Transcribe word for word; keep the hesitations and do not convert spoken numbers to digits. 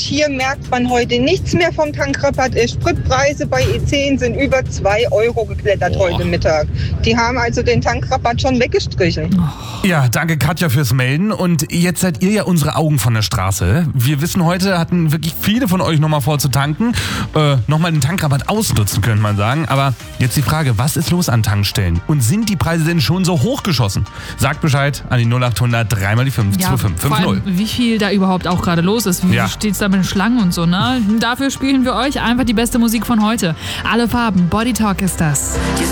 hier merkt man heute nichts mehr vom Tankrabatt. Die Spritpreise bei E zehn sind über zwei Euro geklettert Boah. heute Mittag. Die haben also den Tankrabatt schon weggestrichen. Ja, danke Katja fürs Melden. Und jetzt seid ihr ja unsere Augen von der Straße. Wir wissen, heute hatten wirklich viele von euch nochmal vor zu tanken. Äh, nochmal den Tankrabatt ausnutzen, könnte man sagen. Aber jetzt die Frage, was ist los an Tankstellen? Und sind die Preise denn schon so hochgeschossen? Sagt Bescheid an die null acht hundert drei mal die fünf zwei fünf fünf null. Vor allem, wie viel da überhaupt auch gerade los ist. Wie Ja. steht's da mit den Schlangen und so, ne? Dafür spielen wir euch einfach die beste Musik von heute. Alle Farben, Body Talk ist das.